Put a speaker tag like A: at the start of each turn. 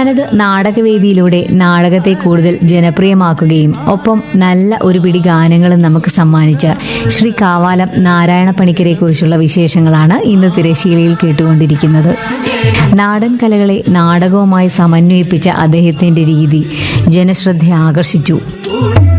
A: തനത് നാടകവേദിയിലൂടെ നാടകത്തെ കൂടുതൽ ജനപ്രിയമാക്കുകയും ഒപ്പം നല്ല ഒരു പിടി ഗാനങ്ങളും നമുക്ക് സമ്മാനിച്ച ശ്രീ കാവാലം നാരായണ പണിക്കരെ കുറിച്ചുള്ള വിശേഷങ്ങളാണ് ഇന്ന് തിരശ്ശീലയിൽ കേട്ടുകൊണ്ടിരിക്കുന്നത്. നാടൻ കലകളെ നാടകവുമായി സമന്വയിപ്പിച്ച അദ്ദേഹത്തിന്റെ രീതി ജനശ്രദ്ധ ആകർഷിച്ചു.